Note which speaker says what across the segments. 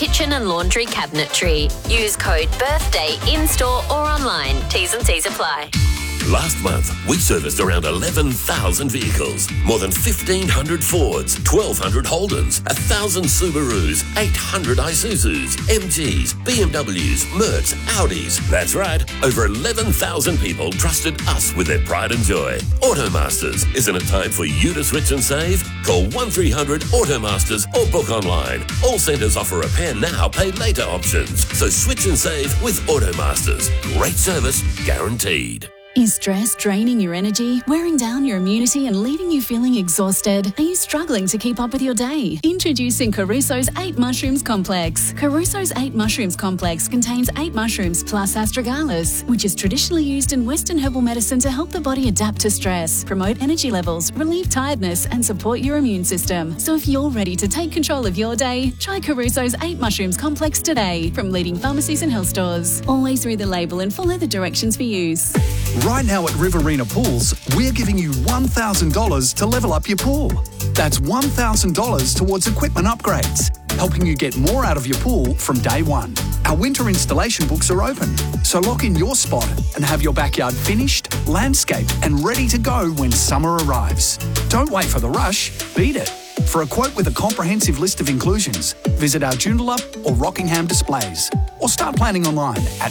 Speaker 1: kitchen and laundry cabinetry. Use code BIRTHDAY in-store or online. T's and C's apply.
Speaker 2: Last month, we serviced around 11,000 vehicles, more than 1,500 Fords, 1,200 Holdens, 1,000 Subarus, 800 Isuzus, MGs, BMWs, Mercs, Audis. That's right, over 11,000 people trusted us with their pride and joy. Automasters, isn't it time for you to switch and save? Call 1300 Automasters or book online. All centres offer repair now, pay later options. So switch and save with Automasters. Great service, guaranteed.
Speaker 3: Is stress draining your energy, wearing down your immunity and leaving you feeling exhausted? Are you struggling to keep up with your day? Introducing Caruso's 8 Mushrooms Complex. Caruso's 8 Mushrooms Complex contains 8 mushrooms plus astragalus, which is traditionally used in Western herbal medicine to help the body adapt to stress, promote energy levels, relieve tiredness and support your immune system. So if you're ready to take control of your day, try Caruso's 8 Mushrooms Complex today from leading pharmacies and health stores. Always read the label and follow the directions for use.
Speaker 4: Right now at Riverina Pools, we're giving you $1,000 to level up your pool. That's $1,000 towards equipment upgrades, helping you get more out of your pool from day one. Our winter installation books are open, so lock in your spot and have your backyard finished, landscaped and ready to go when summer arrives. Don't wait for the rush, beat it. For a quote with a comprehensive list of inclusions, visit our Joondalup or Rockingham displays or start planning online at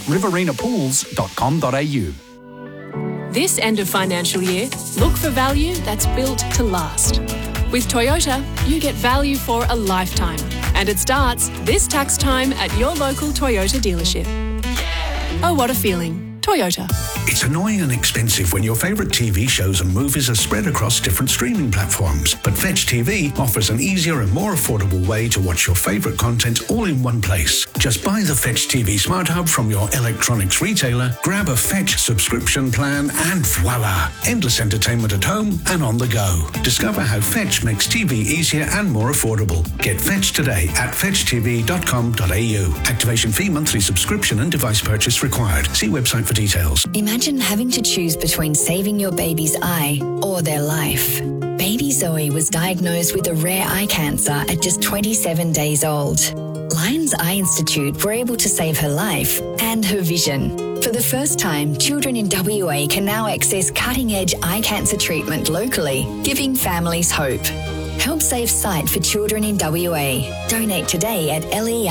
Speaker 4: riverinaPools.com.au.
Speaker 5: This end of financial year, look for value that's built to last. With Toyota, you get value for a lifetime. And it starts this tax time at your local Toyota dealership. Oh, what a feeling. Toyota.
Speaker 6: It's annoying and expensive when your favourite TV shows and movies are spread across different streaming platforms. But Fetch TV offers an easier and more affordable way to watch your favourite content all in one place. Just buy the Fetch TV Smart Hub from your electronics retailer, grab a Fetch subscription plan and voila! Endless entertainment at home and on the go. Discover how Fetch makes TV easier and more affordable. Get Fetch today at fetchtv.com.au. Activation fee, monthly subscription and device purchase required. See website for details.
Speaker 7: Imagine having to choose between saving your baby's eye or their life. Baby Zoe was diagnosed with a rare eye cancer at just 27 days old. Lions Eye Institute were able to save her life and her vision. For the first time, children in WA can now access cutting-edge eye cancer treatment locally, giving families hope. Help save sight for children in WA. Donate today at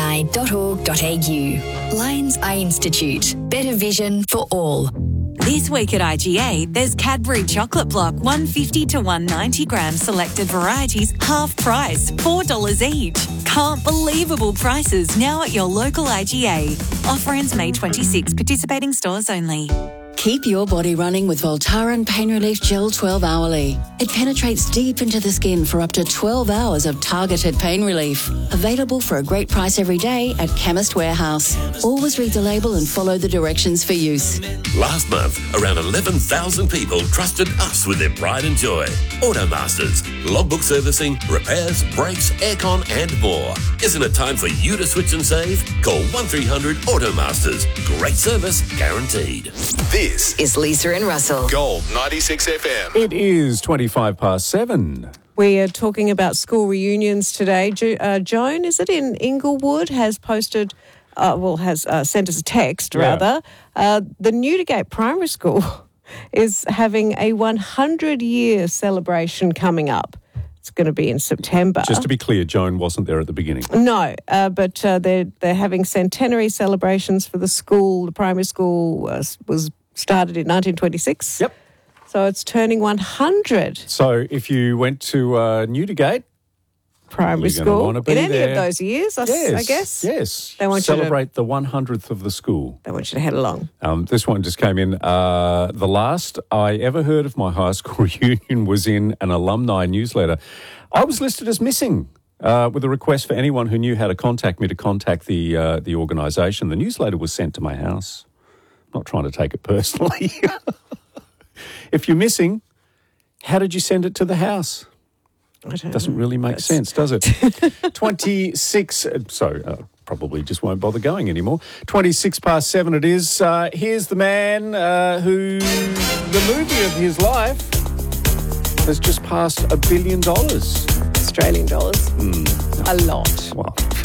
Speaker 7: lei.org.au. Lions Eye Institute. Better vision for all.
Speaker 8: This week at IGA, there's Cadbury Chocolate Block 150 to 190 gram selected varieties, half price, $4 each. Can't believable prices now at your local IGA. Offer ends May 26, participating stores only.
Speaker 9: Keep your body running with Voltaren Pain Relief Gel 12 hourly. It penetrates deep into the skin for up to 12 hours of targeted pain relief. Available for a great price every day at Chemist Warehouse. Always read the label and follow the directions for use.
Speaker 2: Last month, around 11,000 people trusted us with their pride and joy. Automasters, logbook servicing, repairs, brakes, aircon and more. Isn't it time for you to switch and save? Call 1300 Automasters. Great service, guaranteed.
Speaker 10: This
Speaker 7: is Lisa and Russell.
Speaker 10: Gold 96 FM.
Speaker 11: It is 7:25.
Speaker 12: We are talking about school reunions today. Joan, is it in Inglewood, has posted, sent us a text, rather. The Newdigate Primary School is having a 100-year celebration coming up. It's going to be in September.
Speaker 11: Just to be clear, Joan wasn't there at the beginning.
Speaker 12: No, but they're having centenary celebrations for the school. The primary school was started in 1926.
Speaker 11: Yep.
Speaker 12: So it's turning 100.
Speaker 11: So if you went to Newdigate
Speaker 12: Primary School
Speaker 11: in
Speaker 12: any of those years, I guess.
Speaker 11: Yes.
Speaker 12: They want
Speaker 11: celebrate the 100th of the school.
Speaker 12: They want you to head along.
Speaker 11: This one just came in. The last I ever heard of my high school reunion was in an alumni newsletter. I was listed as missing with a request for anyone who knew how to contact me to contact the organisation. The newsletter was sent to my house. I'm not trying to take it personally. If you're missing, how did you send it to the house? Doesn't really make sense, does it? 26, probably just won't bother going anymore. 7:26 it is. Here's the man who, the movie of his life has just passed $1 billion.
Speaker 12: Australian dollars. A lot.
Speaker 11: Well,